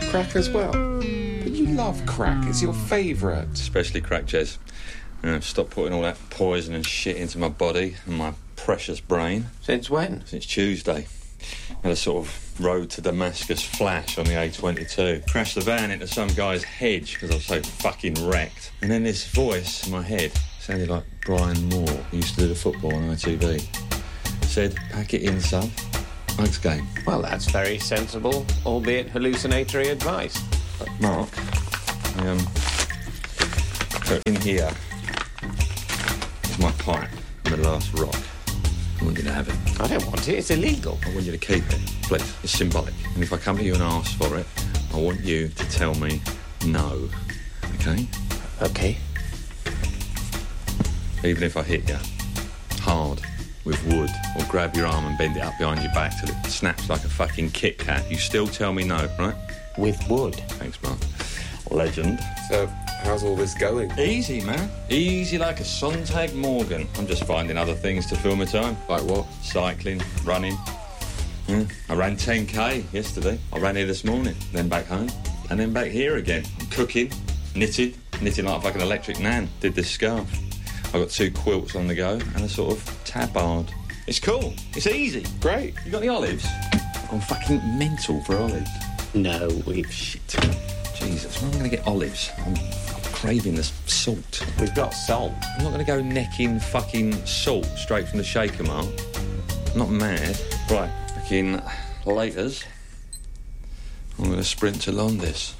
crack as well. But you love crack. It's your favourite. Especially crack, Jez. Stop putting all that poison and shit into my body and my precious brain. Since when? Since Tuesday. Had a sort of road to Damascus flash on the A22. Crashed the van into some guy's hedge because I was so fucking wrecked. And then this voice in my head sounded like Brian Moore, who used to do the football on ITV. Said, pack it in, son. Next game. Well, that's very sensible, albeit hallucinatory advice. Mark, so in here is my pipe and the last rock. I want you to have it. I don't want it. It's illegal. I want you to keep it, please. It's symbolic. And if I come to you and ask for it, I want you to tell me no. Okay? Okay. Even if I hit you hard with wood or grab your arm and bend it up behind your back till it snaps like a fucking Kit Kat, you still tell me no, right? With wood. Thanks, Mark. Legend. So, how's all this going? Easy, man. Easy like a Sontag Morgan. I'm just finding other things to fill my time. Like what? Cycling, running. I ran 10k yesterday. I ran here this morning, then back home, and then back here again. I'm cooking, knitting like a fucking electric nan. Did this scarf. I got 2 quilts on the go and a sort of tabard. It's cool. It's easy. Great. You got the olives? I'm fucking mental for olives. No, Shit. Jesus, when am I going to get olives? I'm craving the salt. We've got salt. I'm not going to go necking fucking salt straight from the shaker, Mark. I'm not mad. Right, fucking laters. I'm going to sprint to Londis.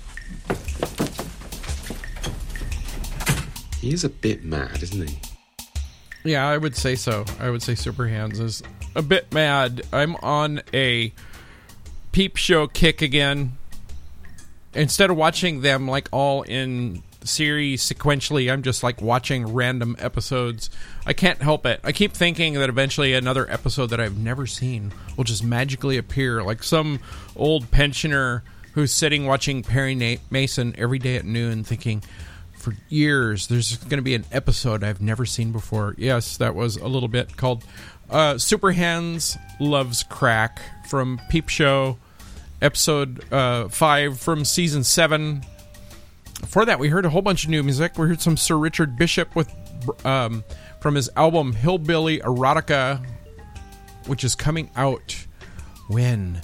He is a bit mad, isn't he? Yeah, I would say so. I would say Super Hands is a bit mad. I'm on a peep show kick again. Instead of watching them like all in series sequentially, I'm just like watching random episodes. I can't help it. I keep thinking that eventually another episode that I've never seen will just magically appear, like some old pensioner who's sitting watching Perry Mason every day at noon thinking, for years, there's going to be an episode I've never seen before. Yes, that was a little bit called Super Hands Loves Crack from Peep Show, episode 5 from season 7. Before that, we heard a whole bunch of new music. We heard some Sir Richard Bishop with from his album Hillbilly Erotica, which is coming out when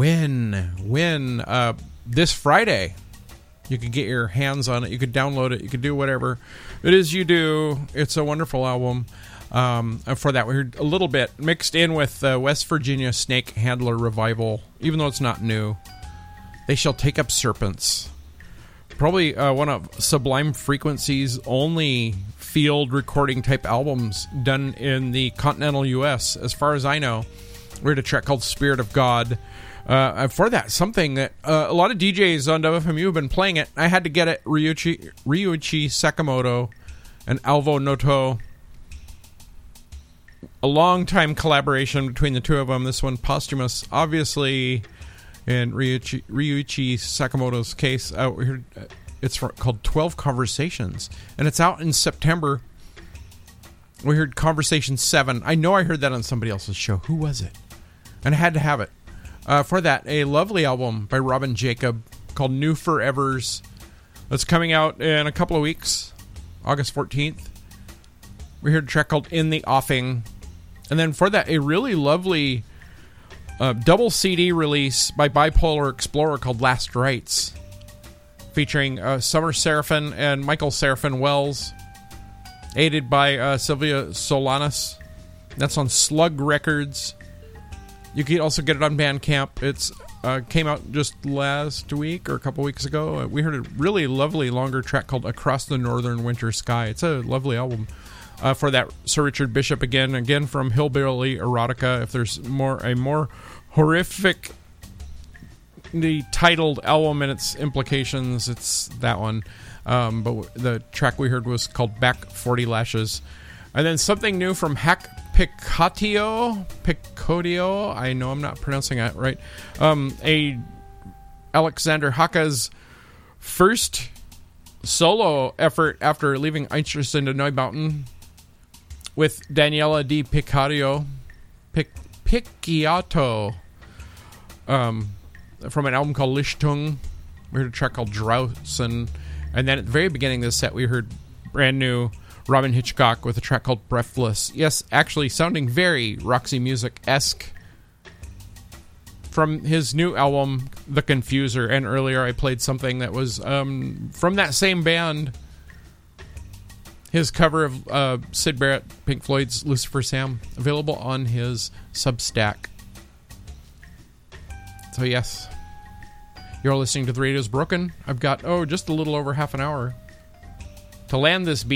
this Friday. You could get your hands on it. You could download it. You could do whatever it is you do. It's a wonderful album. And for that, we heard a little bit mixed in with West Virginia Snake Handler Revival, even though it's not new. They Shall Take Up Serpents. Probably one of Sublime Frequency's only field recording type albums done in the continental U.S. As far as I know, we heard a track called Spirit of God. For that, something that a lot of DJs on WFMU have been playing it. I had to get it. Ryuichi Sakamoto and Alvo Noto. A long-time collaboration between the two of them. This one posthumous, obviously, in Ryuichi Sakamoto's case. It's called 12 Conversations, and it's out in September. We heard Conversation 7. I know I heard that on somebody else's show. Who was it? And I had to have it. For that, a lovely album by Robin Jacob called New Forevers. That's coming out in a couple of weeks, August 14th. We heard a track called In the Offing. And then for that, a really lovely double CD release by Bipolar Explorer called Last Rites, featuring Summer Seraphin and Michael Seraphin Wells, aided by Sylvia Solanas. That's on Slug Records. You can also get it on Bandcamp. It's came out just last week or a couple weeks ago. We heard a really lovely longer track called Across the Northern Winter Sky. It's a lovely album. For that, Sir Richard Bishop again from Hillbilly Erotica. If there's a more horrific titled album and its implications, it's that one. But the track we heard was called Back 40 Lashes. And then something new from Hack Picotio, I know I'm not pronouncing that right. Alexander Haka's first solo effort after leaving Einstürzende Neubauten with Daniela Di Picciotto, from an album called Lichtung, We heard a track called Drowsin'. And then at the very beginning of this set, we heard brand new Robin Hitchcock with a track called Breathless. Yes, actually sounding very Roxy Music-esque from his new album, The Confuser. And earlier I played something that was from that same band. His cover of Syd Barrett, Pink Floyd's Lucifer Sam, available on his Substack. So yes, you're listening to The Radio's Broken. I've got, just a little over half an hour to land this beat.